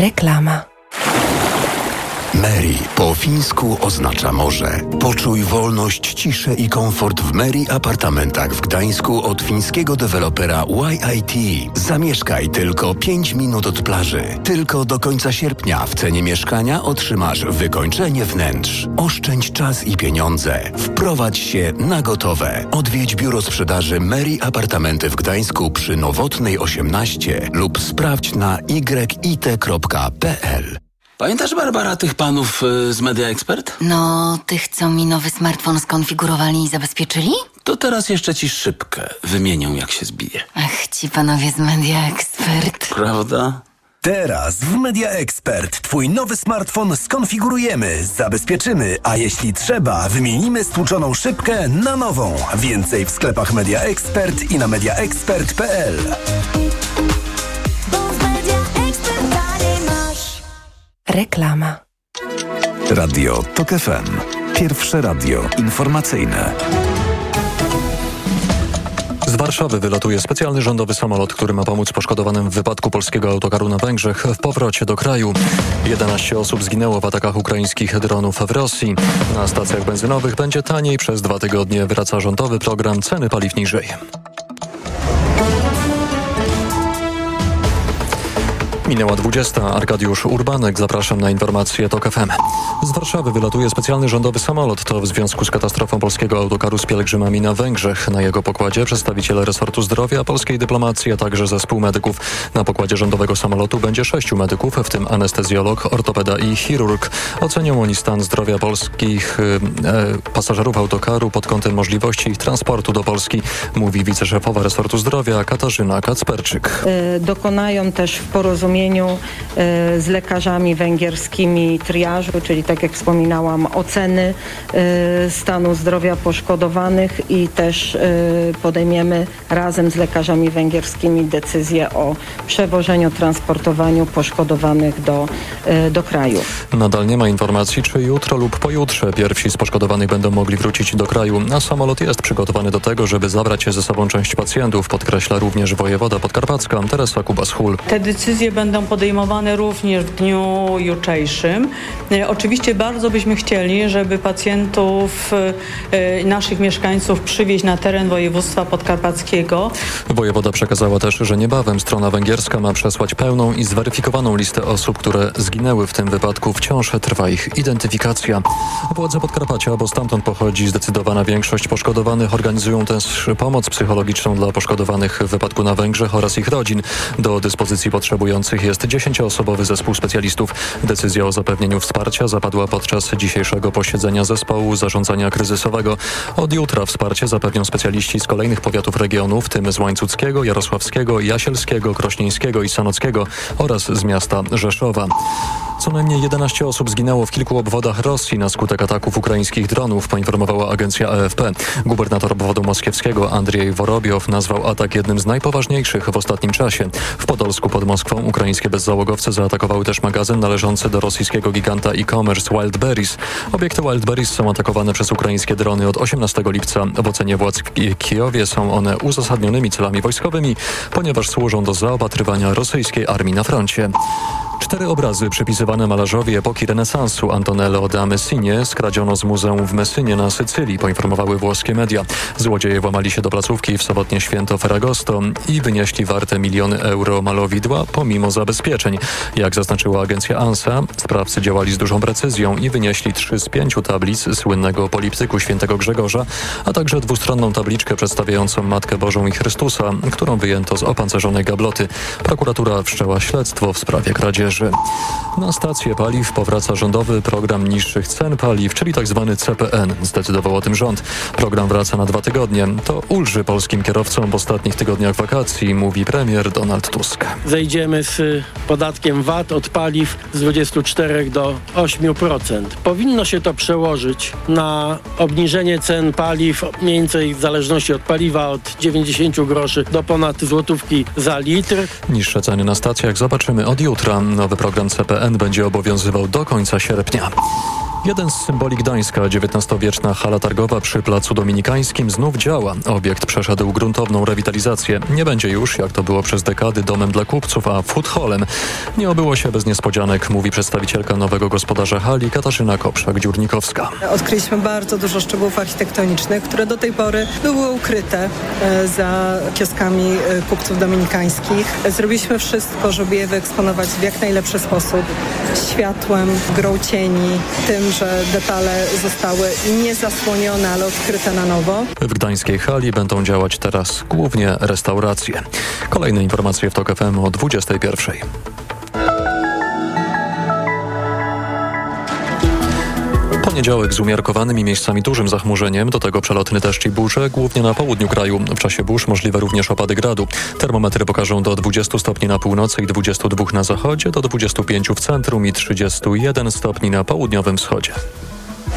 Reklama. Meri po fińsku oznacza morze. Poczuj wolność, ciszę i komfort w Meri apartamentach w Gdańsku od fińskiego dewelopera YIT. Zamieszkaj tylko 5 minut od plaży. Tylko do końca sierpnia w cenie mieszkania otrzymasz wykończenie wnętrz. Oszczędź czas i pieniądze. Wprowadź się na gotowe. Odwiedź biuro sprzedaży Meri Apartamenty w Gdańsku przy Nowotnej 18 lub sprawdź na yit.pl. Pamiętasz, Barbara, tych panów z Media Expert? No, tych, co mi nowy smartfon skonfigurowali i zabezpieczyli? To teraz jeszcze ci szybkę wymienią, jak się zbije. Ach, ci panowie z Media Expert. Prawda? Teraz w Media Expert twój nowy smartfon skonfigurujemy, zabezpieczymy, a jeśli trzeba, wymienimy stłuczoną szybkę na nową. Więcej w sklepach Media Expert i na mediaexpert.pl. Reklama. Radio TOK FM. Pierwsze radio informacyjne. Z Warszawy wylatuje specjalny rządowy samolot, który ma pomóc poszkodowanym w wypadku polskiego autokaru na Węgrzech w powrocie do kraju. 11 osób zginęło w atakach ukraińskich dronów w Rosji. Na stacjach benzynowych będzie taniej. Przez 2 tygodnie wraca rządowy program Ceny paliw niżej. Minęła 20. Arkadiusz Urbanek. Zapraszam na informacje TOK FM. Z Warszawy wylatuje specjalny rządowy samolot. To w związku z katastrofą polskiego autokaru z pielgrzymami na Węgrzech. Na jego pokładzie przedstawiciele resortu zdrowia, polskiej dyplomacji, a także zespół medyków. Na pokładzie rządowego samolotu będzie 6 medyków, w tym anestezjolog, ortopeda i chirurg. Ocenią oni stan zdrowia polskich pasażerów autokaru pod kątem możliwości ich transportu do Polski, mówi wiceszefowa resortu zdrowia Katarzyna Kacperczyk. Dokonają też w porozumieniu z lekarzami węgierskimi triażu, czyli tak jak wspominałam, oceny stanu zdrowia poszkodowanych i też podejmiemy razem z lekarzami węgierskimi decyzję o przewożeniu, transportowaniu poszkodowanych do kraju. Nadal nie ma informacji, czy jutro lub pojutrze pierwsi z poszkodowanych będą mogli wrócić do kraju, a samolot jest przygotowany do tego, żeby zabrać ze sobą część pacjentów, podkreśla również wojewoda podkarpacka Teresa Kubas-Hul. Te decyzje będą podejmowane również w dniu jutrzejszym. Oczywiście bardzo byśmy chcieli, żeby pacjentów, naszych mieszkańców przywieźć na teren województwa podkarpackiego. Wojewoda przekazała też, że niebawem strona węgierska ma przesłać pełną i zweryfikowaną listę osób, które zginęły w tym wypadku. Wciąż trwa ich identyfikacja. Władze Podkarpacia, bo stamtąd pochodzi zdecydowana większość poszkodowanych, organizują też pomoc psychologiczną dla poszkodowanych w wypadku na Węgrzech oraz ich rodzin. Do dyspozycji potrzebujących jest 10-osobowy zespół specjalistów. Decyzja o zapewnieniu wsparcia zapadła podczas dzisiejszego posiedzenia zespołu zarządzania kryzysowego. Od jutra wsparcie zapewnią specjaliści z kolejnych powiatów regionu, w tym z Łańcuckiego, Jarosławskiego, Jasielskiego, Krośnieńskiego i Sanockiego oraz z miasta Rzeszowa. Co najmniej 11 osób zginęło w kilku obwodach Rosji na skutek ataków ukraińskich dronów, poinformowała agencja AFP. Gubernator obwodu moskiewskiego Andrzej Worobiow nazwał atak jednym z najpoważniejszych w ostatnim czasie. W Podolsku pod Moskwą ukraińskie bezzałogowce zaatakowały też magazyn należący do rosyjskiego giganta e-commerce Wildberries. Obiekty Wildberries są atakowane przez ukraińskie drony od 18 lipca. W ocenie władz w Kijowie są one uzasadnionymi celami wojskowymi, ponieważ służą do zaopatrywania rosyjskiej armii na froncie. 4 obrazy przypisywane malarzowi epoki renesansu Antonello da Messine skradziono z muzeum w Messynie na Sycylii, poinformowały włoskie media. Złodzieje włamali się do placówki w sobotnie święto Ferragosto i wynieśli warte miliony euro malowidła pomimo zabezpieczeń. Jak zaznaczyła agencja ANSA, sprawcy działali z dużą precyzją i wynieśli 3 z 5 tablic słynnego poliptyku świętego Grzegorza, a także dwustronną tabliczkę przedstawiającą Matkę Bożą i Chrystusa, którą wyjęto z opancerzonej gabloty. Prokuratura wszczęła śledztwo w sprawie kradzieży. Na stację paliw powraca rządowy program niższych cen paliw, czyli tzw. CPN. Zdecydował o tym rząd. Program wraca na 2 tygodnie. To ulży polskim kierowcom w ostatnich tygodniach wakacji, mówi premier Donald Tusk. Zejdziemy z podatkiem VAT od paliw z 24 do 8%. Powinno się to przełożyć na obniżenie cen paliw, mniej więcej w zależności od paliwa od 90 groszy do ponad złotówki za litr. Niższe ceny na stacjach zobaczymy od jutra. Nowy program CPN będzie obowiązywał do końca sierpnia. Jeden z symboli Gdańska, XIX-wieczna hala targowa przy Placu Dominikańskim znów działa. Obiekt przeszedł gruntowną rewitalizację. Nie będzie już, jak to było przez dekady, domem dla kupców, a food hallem. Nie obyło się bez niespodzianek, mówi przedstawicielka nowego gospodarza hali Katarzyna Koprzak-Dziurnikowska. Odkryliśmy bardzo dużo szczegółów architektonicznych, które do tej pory były ukryte za kioskami kupców dominikańskich. Zrobiliśmy wszystko, żeby je wyeksponować w jak najlepszy sposób. Światłem, grą cieni, tym, że detale zostały nie zasłonione, ale odkryte na nowo. W gdańskiej hali będą działać teraz głównie restauracje. Kolejne informacje w TOK FM o 21:00. Poniedziałek z umiarkowanym i miejscami dużym zachmurzeniem, do tego przelotny deszcz i burze, głównie na południu kraju. W czasie burz możliwe również opady gradu. Termometry pokażą do 20 stopni na północy i 22 na zachodzie, do 25 w centrum i 31 stopni na południowym wschodzie.